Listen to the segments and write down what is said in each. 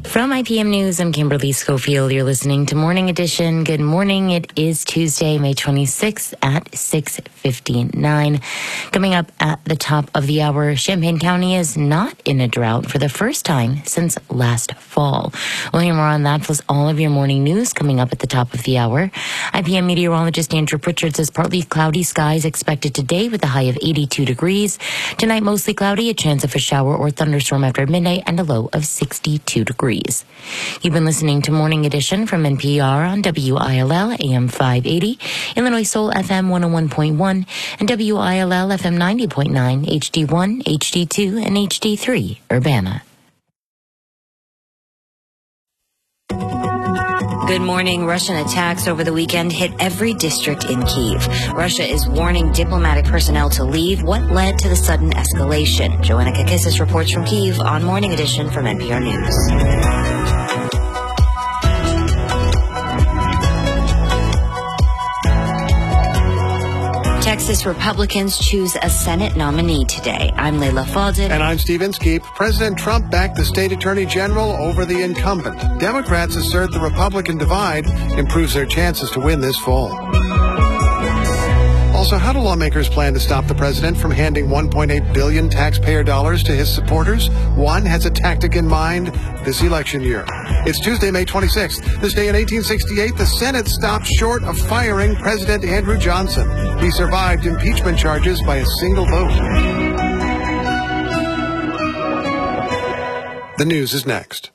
From IPM News, I'm Kimberly Schofield. You're listening to Morning Edition. Good morning. It is Tuesday, May 26th at 6:59. Coming up at the top of the hour, Champaign County is not in a drought for the first time since last fall. We'll hear more on that plus all of your morning news coming up at the top of the hour. IPM meteorologist Andrew Pritchard says partly cloudy skies expected today with a high of 82 degrees. Tonight, mostly cloudy, a chance of a shower or thunderstorm after midnight, and a low of 62 degrees. You've been listening to Morning Edition from NPR on WILL AM 580, Illinois Soul FM 101.1, and WILL FM 90.9, HD1, HD2, and HD3, Urbana. Good morning. Russian attacks over the weekend hit every district in Kyiv. Russia is warning diplomatic personnel to leave. What led to the sudden escalation? Joanna Kakissis reports from Kyiv on Morning Edition from NPR News. Texas Republicans choose a Senate nominee today. I'm Leila Fadil. And I'm Steve Inskeep. President Trump backed the state attorney general over the incumbent. Democrats assert the Republican divide improves their chances to win this fall. Also, how do lawmakers plan to stop the president from handing $1.8 billion taxpayer dollars to his supporters? One has a tactic in mind this election year. It's Tuesday, May 26th. This day in 1868, the Senate stopped short of firing President Andrew Johnson. He survived impeachment charges by a single vote. The news is next.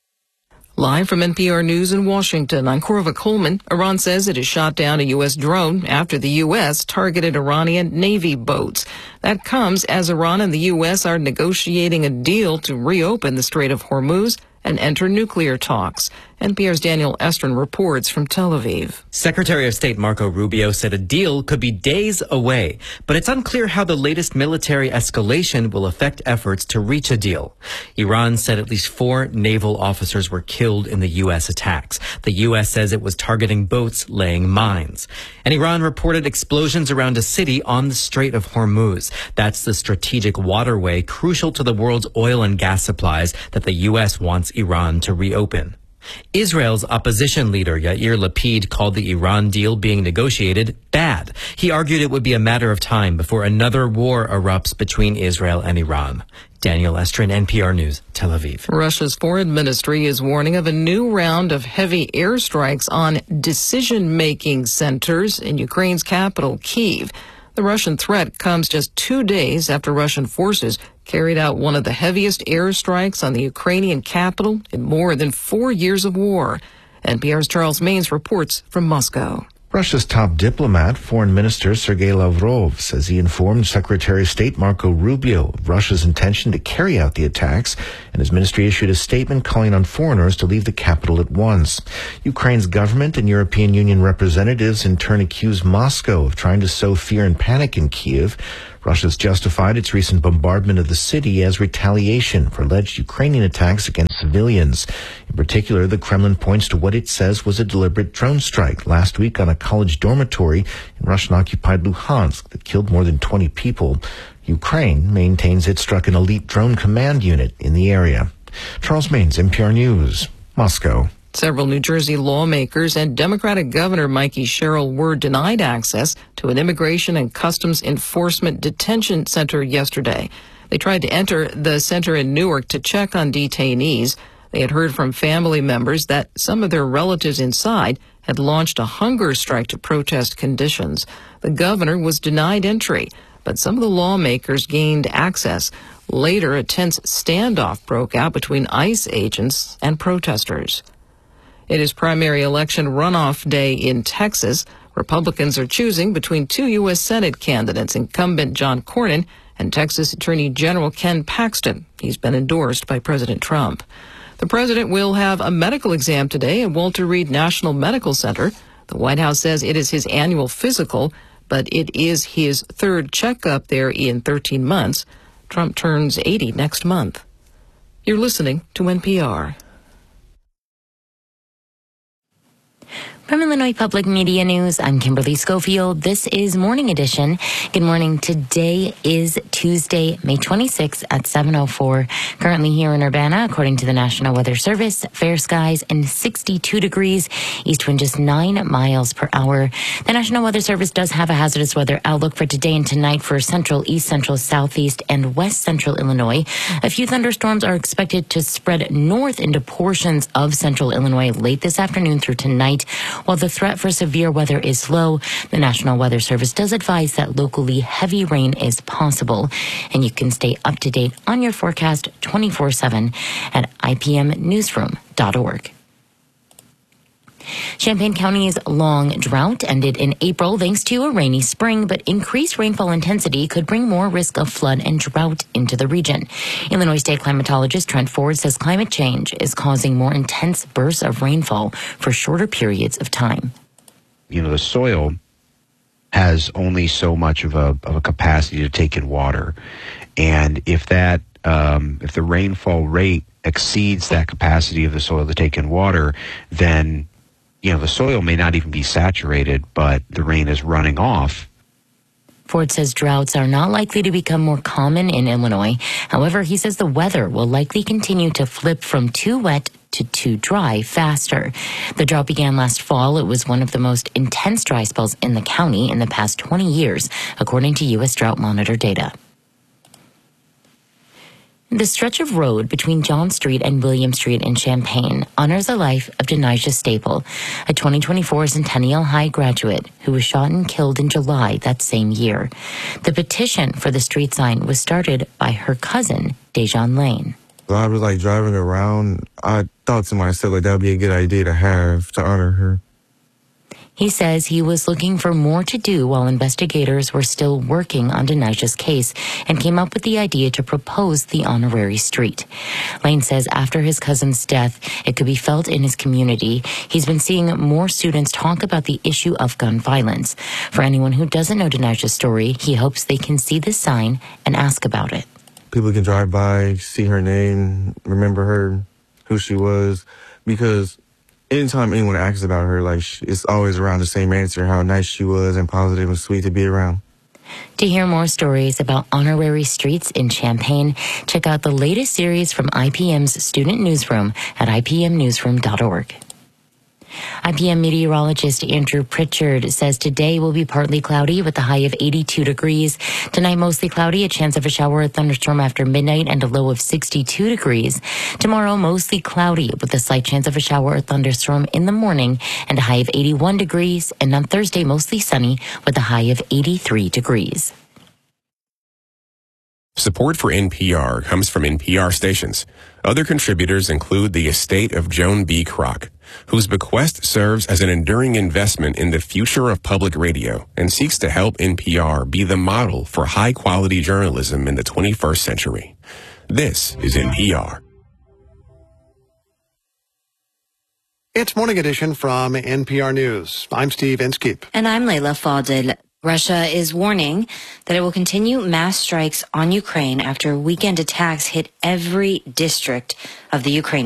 Live from NPR News in Washington, I'm Corva Coleman. Iran says it has shot down a U.S. drone after the U.S. targeted Iranian Navy boats. That comes as Iran and the U.S. are negotiating a deal to reopen the Strait of Hormuz and enter nuclear talks. NPR's Daniel Estrin reports from Tel Aviv. Secretary of State Marco Rubio said a deal could be days away, but it's unclear how the latest military escalation will affect efforts to reach a deal. Iran said at least 4 naval officers were killed in the U.S. attacks. The U.S. says it was targeting boats laying mines. And Iran reported explosions around a city on the Strait of Hormuz. That's the strategic waterway crucial to the world's oil and gas supplies that the U.S. wants Iran to reopen. Israel's opposition leader Yair Lapid called the Iran deal being negotiated bad. He argued it would be a matter of time before another war erupts between Israel and Iran. Daniel Estrin, NPR News, Tel Aviv. Russia's foreign ministry is warning of a new round of heavy airstrikes on decision-making centers in Ukraine's capital, Kyiv. The Russian threat comes just 2 days after Russian forces carried out one of the heaviest airstrikes on the Ukrainian capital in more than 4 years of war. NPR's Charles Maines reports from Moscow. Russia's top diplomat, Foreign Minister Sergei Lavrov, says he informed Secretary of State Marco Rubio of Russia's intention to carry out the attacks, and his ministry issued a statement calling on foreigners to leave the capital at once. Ukraine's government and European Union representatives in turn accused Moscow of trying to sow fear and panic in Kyiv. Russia's justified its recent bombardment of the city as retaliation for alleged Ukrainian attacks against civilians. In particular, the Kremlin points to what it says was a deliberate drone strike last week on a college dormitory in Russian-occupied Luhansk that killed more than 20 people. Ukraine maintains it struck an elite drone command unit in the area. Charles Maines, NPR News, Moscow. Several New Jersey lawmakers and Democratic Governor Mikey Sherrill were denied access to an Immigration and Customs Enforcement detention center yesterday. They tried to enter the center in Newark to check on detainees. They had heard from family members that some of their relatives inside had launched a hunger strike to protest conditions. The governor was denied entry, but some of the lawmakers gained access. Later, a tense standoff broke out between ICE agents and protesters. It is primary election runoff day in Texas. Republicans are choosing between 2 U.S. Senate candidates, incumbent John Cornyn and Texas Attorney General Ken Paxton. He's been endorsed by President Trump. The president will have a medical exam today at Walter Reed National Medical Center. The White House says it is his annual physical, but it is his third checkup there in 13 months. Trump turns 80 next month. You're listening to NPR. From Illinois Public Media News, I'm Kimberly Schofield. This is Morning Edition. Good morning. Today is Tuesday, May 26th at 7:04. Currently here in Urbana, according to the National Weather Service, fair skies and 62 degrees, east wind just 9 miles per hour. The National Weather Service does have a hazardous weather outlook for today and tonight for central, east central, southeast, and west central Illinois. A few thunderstorms are expected to spread north into portions of central Illinois late this afternoon through tonight. While the threat for severe weather is low, the National Weather Service does advise that locally heavy rain is possible. And you can stay up to date on your forecast 24/7 at ipmnewsroom.org. Champaign County's long drought ended in April thanks to a rainy spring, but increased rainfall intensity could bring more risk of flood and drought into the region. Illinois state climatologist Trent Ford says climate change is causing more intense bursts of rainfall for shorter periods of time. The soil has only so much of a capacity to take in water. And if the rainfall rate exceeds that capacity of the soil to take in water, then the soil may not even be saturated, but the rain is running off. Ford says droughts are not likely to become more common in Illinois. However, he says the weather will likely continue to flip from too wet to too dry faster. The drought began last fall. It was one of the most intense dry spells in the county in the past 20 years, according to U.S. Drought Monitor data. The stretch of road between John Street and William Street in Champaign honors the life of Denisha Staple, a 2024 Centennial High graduate who was shot and killed in July that same year. The petition for the street sign was started by her cousin, Dejan Lane. I was driving around. I thought to myself that would be a good idea to have to honor her. He says he was looking for more to do while investigators were still working on Denisha's case and came up with the idea to propose the honorary street. Lane says after his cousin's death, it could be felt in his community. He's been seeing more students talk about the issue of gun violence. For anyone who doesn't know Denisha's story, he hopes they can see the sign and ask about it. People can drive by, see her name, remember her, who she was, because anytime anyone asks about her, it's always around the same answer, how nice she was and positive and sweet to be around. To hear more stories about honorary streets in Champaign, check out the latest series from IPM's Student Newsroom at ipmnewsroom.org. IPM meteorologist Andrew Pritchard says today will be partly cloudy with a high of 82 degrees. Tonight, mostly cloudy, a chance of a shower or thunderstorm after midnight and a low of 62 degrees. Tomorrow, mostly cloudy with a slight chance of a shower or thunderstorm in the morning and a high of 81 degrees. And on Thursday, mostly sunny with a high of 83 degrees. Support for NPR comes from NPR stations. Other contributors include the estate of Joan B. Kroc, whose bequest serves as an enduring investment in the future of public radio and seeks to help NPR be the model for high-quality journalism in the 21st century. This is NPR. It's Morning Edition from NPR News. I'm Steve Inskeep. And I'm Layla Fadel. Russia is warning that it will continue mass strikes on Ukraine after weekend attacks hit every district of the Ukraine.